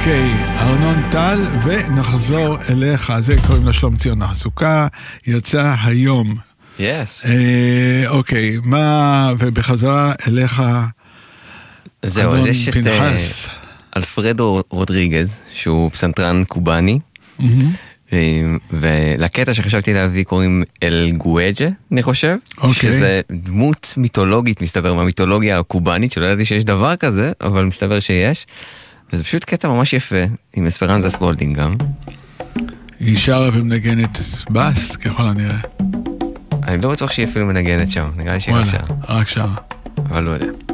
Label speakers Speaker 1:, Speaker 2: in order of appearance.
Speaker 1: אוקיי, ארנון טל, ונחזור אליך. זה קוראים לה שלום ציון הסוכה, יצא היום.
Speaker 2: יס.
Speaker 1: אוקיי, מה, ובחזרה אליך,
Speaker 2: זהו, אז יש את
Speaker 1: פנחס.
Speaker 2: אלפרדו רודריגז, שהוא פסנתרן קובאני, ולקטע שחשבתי להביא קוראים אל גואג'ה, אני חושב, שזה דמות מיתולוגית, מסתבר, מהמיתולוגיה הקובאנית, שלא ידעתי שיש דבר כזה, אבל מסתבר שיש, וזה פשוט קטע ממש יפה, עם אספרנזה ספולדינג גם.
Speaker 1: היא שרה ומנגנת בס, ככל הנראה.
Speaker 2: אני לא בטוח שהיא אפילו מנגנת שם, נראה לי שהיא רק שרה.
Speaker 1: רק שרה.
Speaker 2: אבל לא יודע.